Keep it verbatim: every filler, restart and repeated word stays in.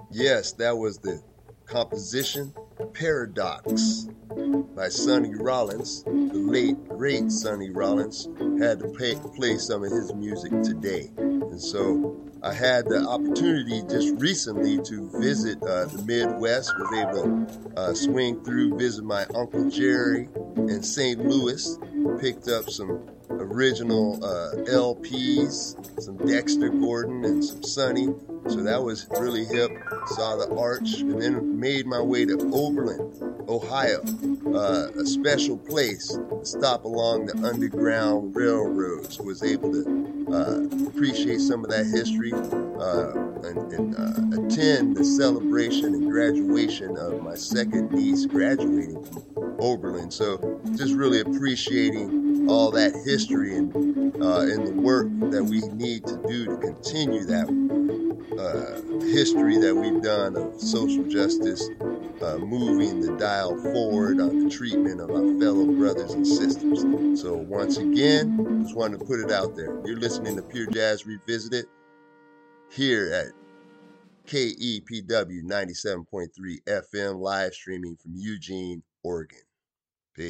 Yes, that was the composition Paradox by Sonny Rollins. The late, great Sonny Rollins had to pay, play some of his music today. And so I had the opportunity just recently to visit uh, the Midwest, was able to uh, swing through, visit my Uncle Jerry in Saint Louis, picked up some original uh, L Ps, some Dexter Gordon and some Sonny. So that was really hip. Saw the Arch, and then made my way to Oberlin, Ohio, uh, a special place to stop along the Underground Railroads. Was able to uh, appreciate some of that history uh, and, and uh, attend the celebration and graduation of my second niece graduating from Oberlin. So just really appreciating all that history and uh, and the work that we need to do to continue that uh, history that we've done of social justice, uh, moving the dial forward on the treatment of our fellow brothers and sisters. So once again, just wanted to put it out there. You're listening to Pure Jazz Revisited here at K E P W ninety-seven point three F M, live streaming from Eugene, Oregon.